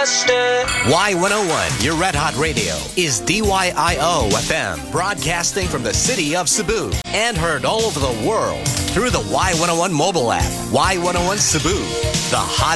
Buster. Y101, your Red Hot Radio, is DYIO FM, broadcasting from the city of Cebu and heard all over the world through the Y101 mobile app. Y101 Cebu, the hottest